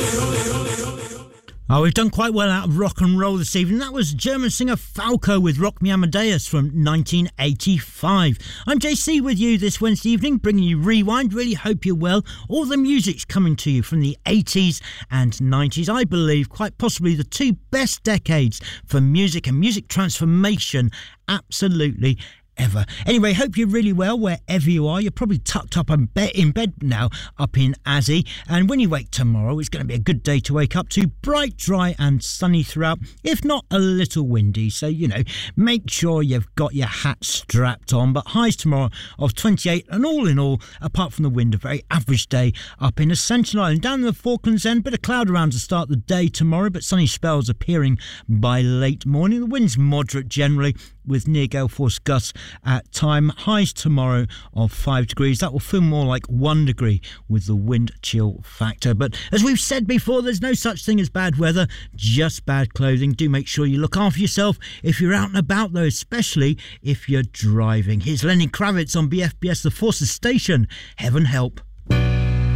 Oh, we've done quite well out of rock and roll this evening. That was German singer Falco with Rock Me Amadeus from 1985. I'm JC with you this Wednesday evening, bringing you Rewind. Really hope you're well. All the music's coming to you from the 80s and 90s. I believe quite possibly the two best decades for music and music transformation. Absolutely ever. Anyway, hope you're really well wherever you are. You're probably tucked up in bed now up in Azzy, and when you wake tomorrow it's going to be a good day to wake up to. Bright, dry and sunny throughout, if not a little windy, so make sure you've got your hat strapped on. But highs tomorrow of 28, and all in all, apart from the wind, a very average day up in Ascension Island. Down in the Falklands End, bit of cloud around to start the day tomorrow, but sunny spells appearing by late morning. The wind's moderate generally, with near gale force gusts at time. Highs tomorrow of 5 degrees. That will feel more like 1 degree with the wind chill factor. But as we've said before, there's no such thing as bad weather, just bad clothing. Do make sure you look after yourself if you're out and about, though, especially if you're driving. Here's Lenny Kravitz on BFBS, The Forces Station. Heaven help.